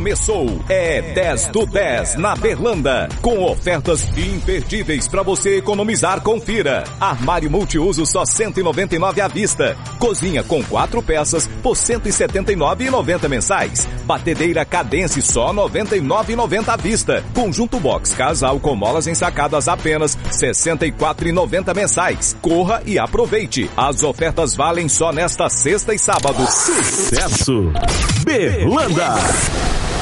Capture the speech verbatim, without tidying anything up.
começou. É dez do dez na Berlanda. Com ofertas imperdíveis para você economizar. Confira. Armário multiuso só cento e noventa e nove reais à vista. Cozinha com quatro peças por cento e setenta e nove reais e noventa mensais. Batedeira Cadence só noventa e nove reais e noventa à vista. Conjunto box casal com molas ensacadas apenas sessenta e quatro reais e noventa mensais. Corra e aproveite. As ofertas valem só nesta sexta e sábado. Sucesso Berlanda.